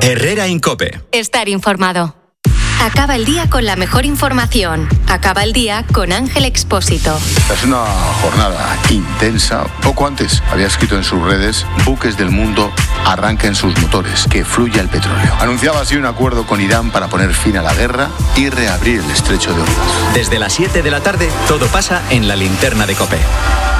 Herrera Incope. Estar informado. Acaba el día con la mejor información. Acaba el día con Ángel Expósito. Es una jornada intensa. Poco antes había escrito en sus redes: buques del mundo, arranquen sus motores, que fluya el petróleo. Anunciaba así un acuerdo con Irán para poner fin a la guerra y reabrir el estrecho de Hormuz. Desde las 7 de la tarde, todo pasa en la linterna de COPE.